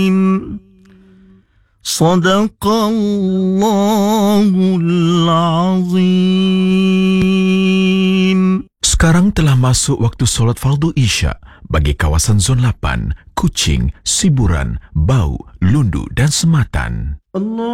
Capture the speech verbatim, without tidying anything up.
Sadaqallahul azim. Sekarang telah masuk waktu solat fardu Isya bagi kawasan Zon lapan, Kuching, Siburan, Bau, Lundu dan Sematan. Allah